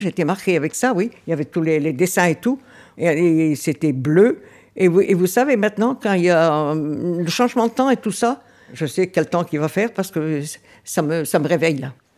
J'étais marquée avec ça, oui. Il y avait tous les dessins et tout. Et c'était bleu. Et vous savez, maintenant, quand il y a le changement de temps et tout ça, je sais quel temps qu'il va faire parce que ça me réveille là.